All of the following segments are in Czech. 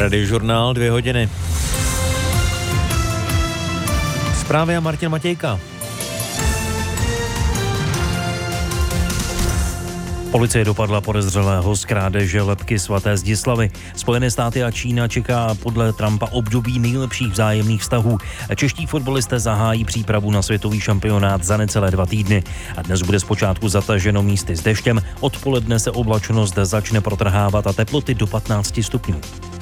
Radiožurnál 2 hodiny. Zprávy a Martin Matějka. Policie dopadla podezřelého z krádeže lebky svaté Zdislavy. Spojené státy a Čína čeká podle Trumpa období nejlepších vzájemných vztahů. Čeští fotbalisté zahájí přípravu na světový šampionát za necelé 2 týdny. A dnes bude zpočátku zataženo místy s deštěm, odpoledne se oblačnost začne protrhávat a teploty do 15 stupňů.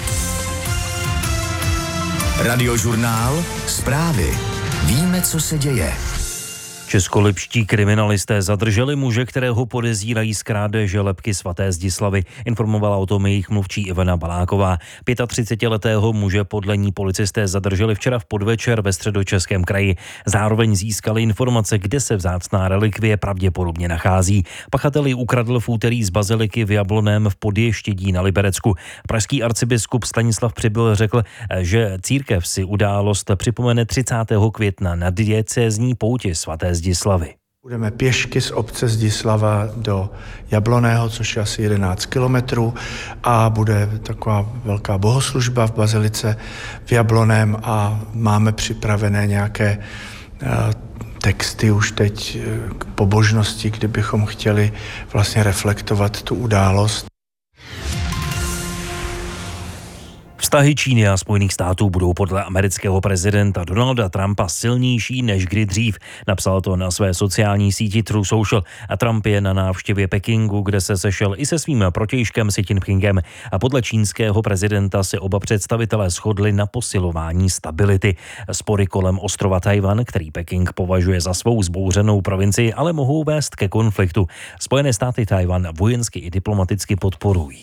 Radiožurnál, zprávy. Víme, co se děje. Českolipští kriminalisté zadrželi muže, kterého podezírají z krádeže lebky svaté Zdislavy. Informovala o tom jejich mluvčí Ivana Baláková. 35letého muže podle ní policisté zadrželi včera v podvečer ve Středočeském kraji. Zároveň získali informace, kde se vzácná relikvie pravděpodobně nachází. Pachatel ji ukradl v úterý z baziliky v Jablonném v Podještědí na Liberecku. Pražský arcibiskup Stanislav Přibyl řekl, že církev si událost připomene 30. května na diecézní pouti svaté Zdislavy. Budeme pěšky z obce Zdislava do Jablonného, což je asi 11 kilometrů, a bude taková velká bohoslužba v bazilice v Jablonném a máme připravené nějaké texty už teď k pobožnosti, kde bychom chtěli vlastně reflektovat tu událost. Vztahy Číny a Spojených států budou podle amerického prezidenta Donalda Trumpa silnější než kdy dřív. Napsal to na své sociální síti Truth Social. A Trump je na návštěvě Pekingu, kde se sešel i se svým protějškem Xi Jinpingem. A podle čínského prezidenta se oba představitelé shodli na posilování stability. Spory kolem ostrova Tchaj-wan, který Peking považuje za svou zbouřenou provincii, ale mohou vést ke konfliktu. Spojené státy Tchaj-wan vojensky i diplomaticky podporují.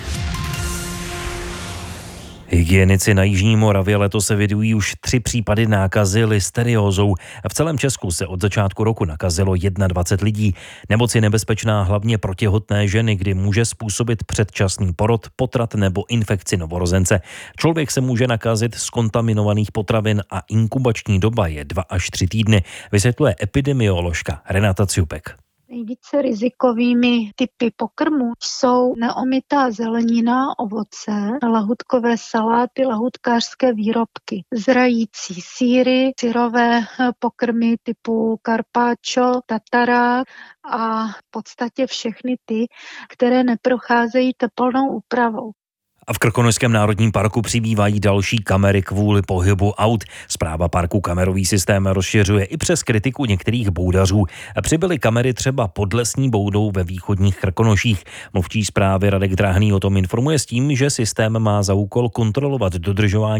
Hygienici na Jižní Moravě letos evidují už 3 případy nákazy listeriózou. V celém Česku se od začátku roku nakazilo 21 lidí. Nemoc je nebezpečná hlavně pro těhotné ženy, kdy může způsobit předčasný porod, potrat nebo infekci novorozence. Člověk se může nakazit z kontaminovaných potravin a inkubační doba je 2 až 3 týdny, vysvětluje epidemioložka Renata Ciupek. Nejvíce rizikovými typy pokrmu jsou neomytá zelenina, ovoce, lahutkové saláty, lahutkářské výrobky, zrající sýry, syrové pokrmy typu carpaccio, tatara a v podstatě všechny ty, které neprocházejí teplnou úpravou. A v Krkonošském národním parku přibývají další kamery kvůli pohybu aut. Správa parku kamerový systém rozšiřuje i přes kritiku některých boudařů. Přibyly kamery třeba pod lesní boudou ve východních Krkonoších. Mluvčí správy Radek Dráhný o tom informuje s tím, že systém má za úkol kontrolovat dodržování